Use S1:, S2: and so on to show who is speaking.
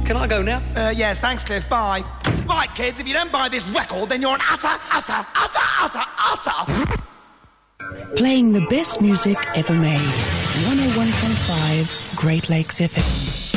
S1: Can I go now?
S2: Yes, thanks, Cliff. Bye. Right, kids, if you don't buy this record, then you're an utter...
S3: Playing the best music ever made. 101.5 Great Lakes FM.